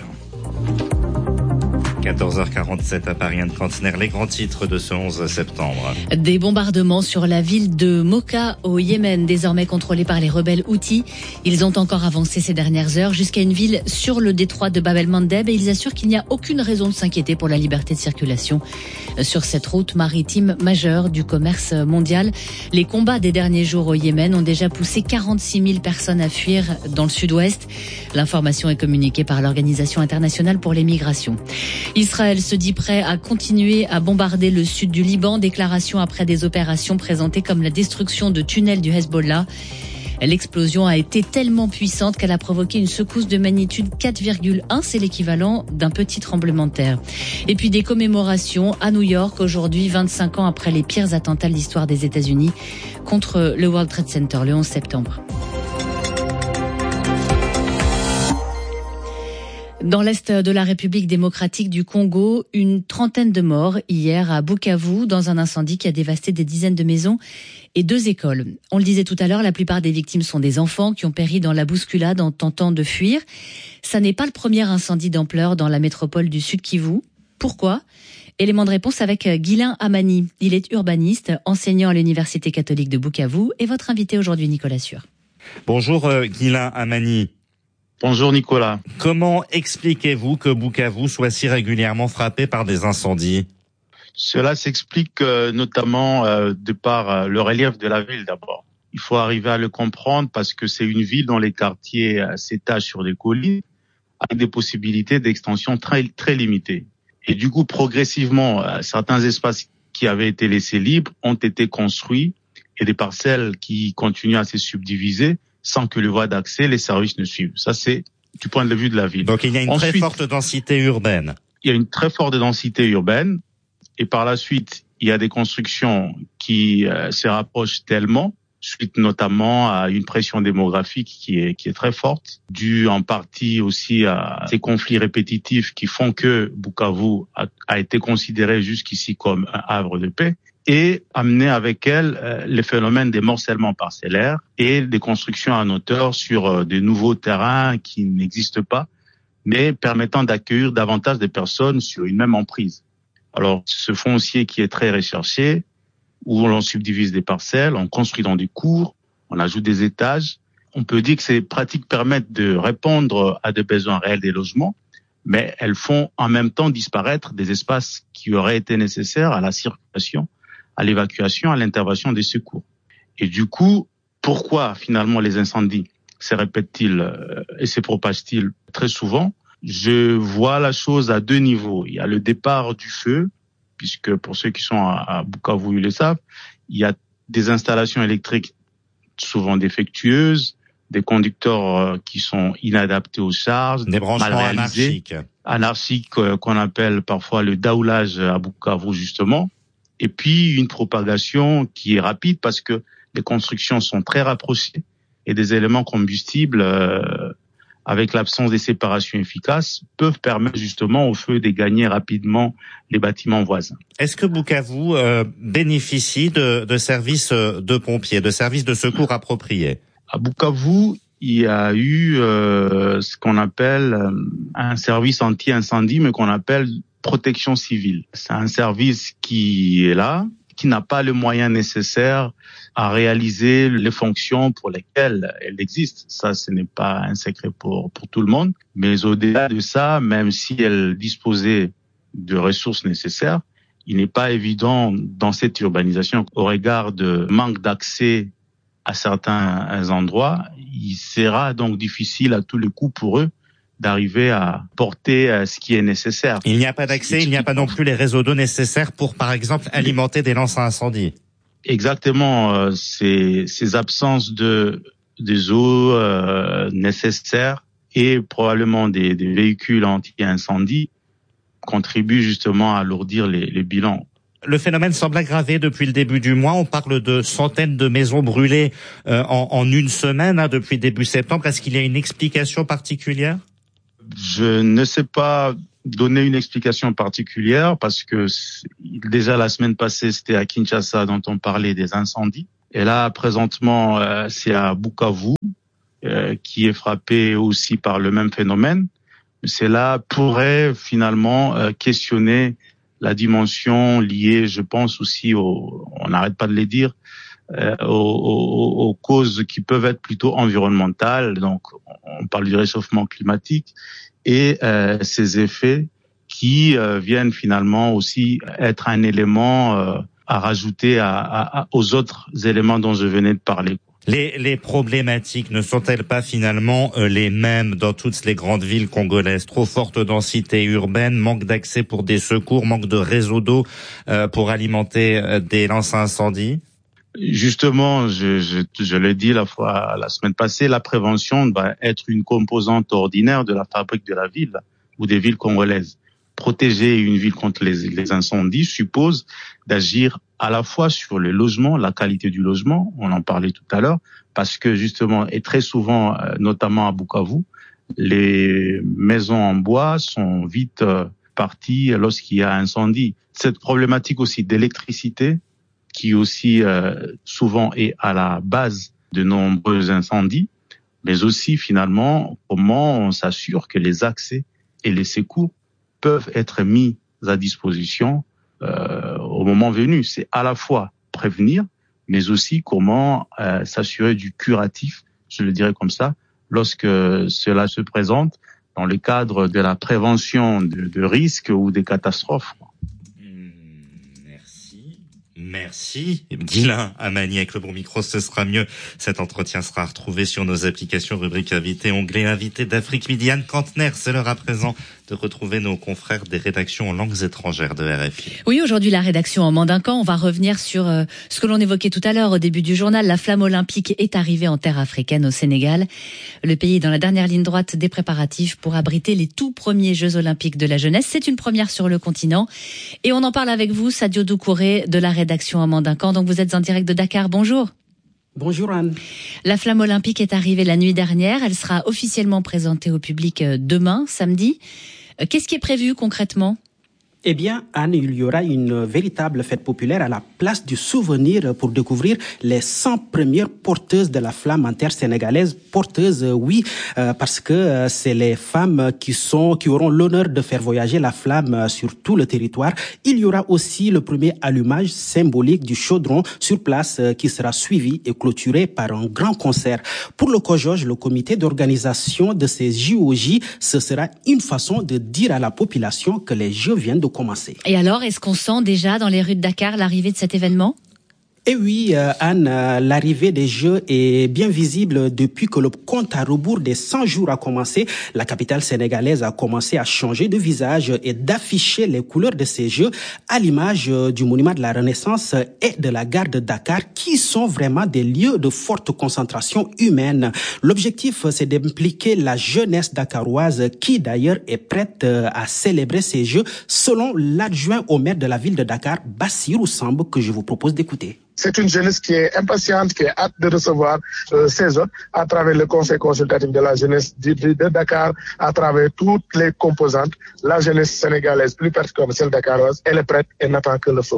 14h47 à Paris, Anne Cantner, les grands titres de ce 11 septembre. Des bombardements sur la ville de Moka au Yémen, désormais contrôlée par les rebelles Houthis. Ils ont encore avancé ces dernières heures jusqu'à une ville sur le détroit de Bab el-Mandeb et ils assurent qu'il n'y a aucune raison de s'inquiéter pour la liberté de circulation sur cette route maritime majeure du commerce mondial. Les combats des derniers jours au Yémen ont déjà poussé 46 000 personnes à fuir dans le sud-ouest. L'information est communiquée par l'Organisation internationale pour les migrations. Israël se dit prêt à continuer à bombarder le sud du Liban, déclaration après des opérations présentées comme la destruction de tunnels du Hezbollah. L'explosion a été tellement puissante qu'elle a provoqué une secousse de magnitude 4,1, c'est l'équivalent d'un petit tremblement de terre. Et puis des commémorations à New York aujourd'hui, 25 ans après les pires attentats de l'histoire des États-Unis contre le World Trade Center le 11 septembre. Dans l'est de la République démocratique du Congo, une trentaine de morts hier à Bukavu dans un incendie qui a dévasté des dizaines de maisons et 2 écoles. On le disait tout à l'heure, la plupart des victimes sont des enfants qui ont péri dans la bousculade en tentant de fuir. Ça n'est pas le premier incendie d'ampleur dans la métropole du Sud Kivu. Pourquoi ? Élément de réponse avec Guilain Amani. Il est urbaniste, enseignant à l'Université catholique de Bukavu et votre invité aujourd'hui, Nicolas Sueur. Bonjour Guilain Amani. Bonjour Nicolas. Comment expliquez-vous que Bukavu soit si régulièrement frappé par des incendies ? Cela s'explique notamment de par le relief de la ville d'abord. Il faut arriver à le comprendre parce que c'est une ville dont les quartiers s'étagent sur des collines avec des possibilités d'extension très, très limitées. Et du coup, progressivement, certains espaces qui avaient été laissés libres ont été construits et des parcelles qui continuent à se subdiviser sans que le voie d'accès, les services ne suivent. Ça, c'est du point de vue de la ville. Donc, il y a une très forte densité urbaine. Il y a une très forte densité urbaine. Et par la suite, il y a des constructions qui se rapprochent tellement, suite notamment à une pression démographique qui est très forte, due en partie aussi à ces conflits répétitifs qui font que Bukavu a été considéré jusqu'ici comme un havre de paix. Et amener avec elle les phénomènes des morcellements parcellaires et des constructions en hauteur sur de nouveaux terrains qui n'existent pas, mais permettant d'accueillir davantage de personnes sur une même emprise. Alors, ce foncier qui est très recherché, où l'on subdivise des parcelles, on construit dans des cours, on ajoute des étages. On peut dire que ces pratiques permettent de répondre à des besoins réels des logements, mais elles font en même temps disparaître des espaces qui auraient été nécessaires à la circulation, à l'évacuation, à l'intervention des secours. Et du coup, pourquoi finalement les incendies se répètent-ils et se propagent-ils très souvent ? Je vois la chose à 2 niveaux. Il y a le départ du feu, puisque pour ceux qui sont à Bukavu, ils le savent, il y a des installations électriques souvent défectueuses, des conducteurs qui sont inadaptés aux charges, des branchements anarchiques qu'on appelle parfois le daoulage à Bukavu justement. Et puis, une propagation qui est rapide parce que les constructions sont très rapprochées et des éléments combustibles, avec l'absence des séparations efficaces, peuvent permettre justement au feu de gagner rapidement les bâtiments voisins. Est-ce que Bukavu bénéficie de services de pompiers, de services de secours appropriés ? À Bukavu, il y a eu ce qu'on appelle un service anti-incendie, mais qu'on appelle protection civile. C'est un service qui est là, qui n'a pas les moyens nécessaires à réaliser les fonctions pour lesquelles elle existe. Ça, ce n'est pas un secret pour tout le monde. Mais au-delà de ça, même si elle disposait de ressources nécessaires, il n'est pas évident dans cette urbanisation, au regard de manque d'accès à certains endroits, il sera donc difficile à tous les coups pour eux d'arriver à porter ce qui est nécessaire. Il n'y a pas d'accès, il n'y a pas non plus les réseaux d'eau nécessaires pour, par exemple, alimenter des lances à incendie. Exactement, ces absences des eaux nécessaires et probablement des véhicules anti-incendie contribuent justement à alourdir les bilans. Le phénomène semble aggravé depuis le début du mois. On parle de centaines de maisons brûlées en une semaine depuis début septembre. Est-ce qu'il y a une explication particulière ? Je ne sais pas donner une explication particulière parce que déjà la semaine passée, c'était à Kinshasa dont on parlait des incendies. Et là, présentement, c'est à Bukavu qui est frappé aussi par le même phénomène. Cela pourrait finalement questionner la dimension liée, je pense aussi, on n'arrête pas de les dire, aux causes qui peuvent être plutôt environnementales. Donc, on parle du réchauffement climatique et ces effets qui viennent finalement aussi être un élément à rajouter aux autres éléments dont je venais de parler. Les problématiques ne sont-elles pas finalement les mêmes dans toutes les grandes villes congolaises? Trop forte densité urbaine, manque d'accès pour des secours, manque de réseau d'eau pour alimenter des lances à incendie? Justement, je l'ai dit la semaine passée, la prévention va être une composante ordinaire de la fabrique de la ville ou des villes congolaises. Protéger une ville contre les incendies suppose d'agir à la fois sur le logement, la qualité du logement, on en parlait tout à l'heure, parce que justement, et très souvent, notamment à Bukavu, les maisons en bois sont vite parties lorsqu'il y a incendie. Cette problématique aussi d'électricité, qui aussi souvent est à la base de nombreux incendies, mais aussi finalement, comment on s'assure que les accès et les secours peuvent être mis à disposition au moment venu. C'est à la fois prévenir, mais aussi comment s'assurer du curatif, je le dirais comme ça, lorsque cela se présente dans le cadre de la prévention de risques ou des catastrophes. Merci. Guilain Amani avec le bon micro, ce sera mieux. Cet entretien sera retrouvé sur nos applications, rubrique invité, onglet invité d'Afrique Midi. Anne Kantner, c'est l'heure à présent de retrouver nos confrères des rédactions en langues étrangères de RFI. Oui, aujourd'hui, la rédaction en Mandinkan, on va revenir sur ce que l'on évoquait tout à l'heure au début du journal. La flamme olympique est arrivée en terre africaine au Sénégal. Le pays est dans la dernière ligne droite des préparatifs pour abriter les tout premiers Jeux olympiques de la jeunesse. C'est une première sur le continent. Et on en parle avec vous, Sadio Doucouré, de la rédaction en Mandinkan. Donc vous êtes en direct de Dakar. Bonjour. Bonjour Anne. La flamme olympique est arrivée la nuit dernière. Elle sera officiellement présentée au public demain, samedi. Qu'est-ce qui est prévu concrètement ? Eh bien, Anne, il y aura une véritable fête populaire à la place du souvenir pour découvrir les 100 premières porteuses de la flamme en terre sénégalaise. Porteuses, oui, parce que c'est les femmes qui auront l'honneur de faire voyager la flamme sur tout le territoire. Il y aura aussi le premier allumage symbolique du chaudron sur place qui sera suivi et clôturé par un grand concert. Pour le COJOJ, le comité d'organisation de ces JOJ, ce sera une façon de dire à la population que les Jeux viennent de commencer. Et alors, est-ce qu'on sent déjà dans les rues de Dakar l'arrivée de cet événement ? Et oui, Anne, l'arrivée des Jeux est bien visible depuis que le compte à rebours des 100 jours a commencé. La capitale sénégalaise a commencé à changer de visage et d'afficher les couleurs de ces Jeux à l'image du monument de la Renaissance et de la gare de Dakar, qui sont vraiment des lieux de forte concentration humaine. L'objectif, c'est d'impliquer la jeunesse dakaroise qui, d'ailleurs, est prête à célébrer ces Jeux, selon l'adjoint au maire de la ville de Dakar, Bassirou Samb, que je vous propose d'écouter. C'est une jeunesse qui est impatiente, qui est hâte de recevoir ces Jeux à travers le conseil consultatif de la jeunesse de Dakar, à travers toutes les composantes. La jeunesse sénégalaise, plus particulièrement celle dakaroise, elle est prête et n'attend que le feu vert.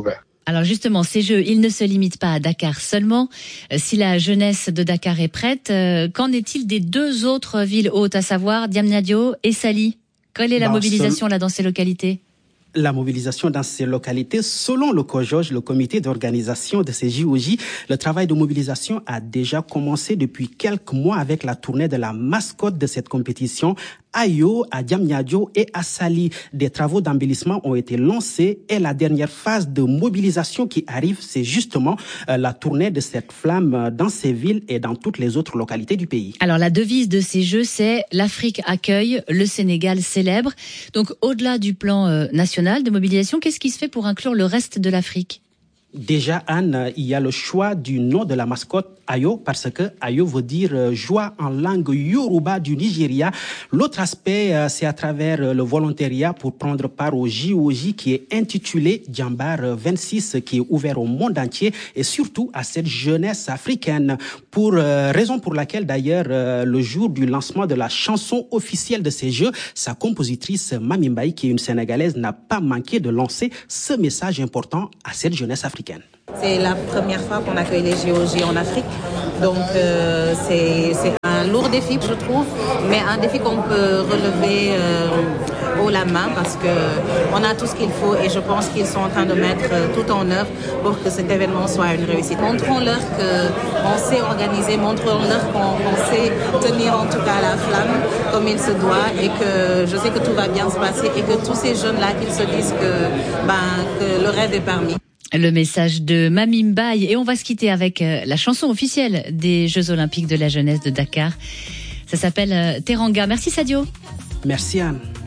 Alors justement, ces Jeux, ils ne se limitent pas à Dakar seulement. Si la jeunesse de Dakar est prête, qu'en est-il des 2 autres villes hôtes, à savoir Diamniadio et Saly? Quelle est la mobilisation là dans ces localités? La mobilisation dans ces localités, selon le COJOJ, le comité d'organisation de ces JOJ, le travail de mobilisation a déjà commencé depuis quelques mois avec la tournée de la mascotte de cette compétition, Ayo, à Diamniadio et à Saly. Des travaux d'embellissement ont été lancés et la dernière phase de mobilisation qui arrive, c'est justement la tournée de cette flamme dans ces villes et dans toutes les autres localités du pays. Alors la devise de ces Jeux, c'est l'Afrique accueille, le Sénégal célèbre. Donc au-delà du plan national de mobilisation, qu'est-ce qui se fait pour inclure le reste de l'Afrique? Déjà, Anne, il y a le choix du nom de la mascotte Ayo, parce que Ayo veut dire joie en langue Yoruba du Nigeria. L'autre aspect, c'est à travers le volontariat pour prendre part au JOJ qui est intitulé Djambar 26, qui est ouvert au monde entier et surtout à cette jeunesse africaine. Raison pour laquelle d'ailleurs, le jour du lancement de la chanson officielle de ces Jeux, sa compositrice Mami Mbaye, qui est une Sénégalaise, n'a pas manqué de lancer ce message important à cette jeunesse africaine. C'est la première fois qu'on accueille les JOJ en Afrique, donc c'est un lourd défi, je trouve, mais un défi qu'on peut relever haut la main parce qu'on a tout ce qu'il faut et je pense qu'ils sont en train de mettre tout en œuvre pour que cet événement soit une réussite. Montrons-leur qu'on sait organiser, montrons-leur qu'on sait tenir en tout cas la flamme comme il se doit et que je sais que tout va bien se passer et que tous ces jeunes-là qu'ils se disent que le rêve est permis. Le message de Mami Mbaye. Et on va se quitter avec la chanson officielle des Jeux Olympiques de la jeunesse de Dakar. Ça s'appelle Teranga. Merci Sadio. Merci Anne.